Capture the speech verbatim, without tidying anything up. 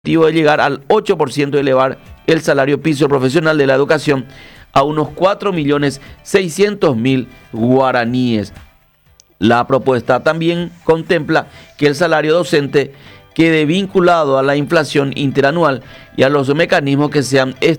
de llegar al ocho por ciento de elevar el salario piso profesional de la educación a unos cuatro millones seiscientos mil guaraníes. La propuesta también contempla que el salario docente quede vinculado a la inflación interanual y a los mecanismos que sean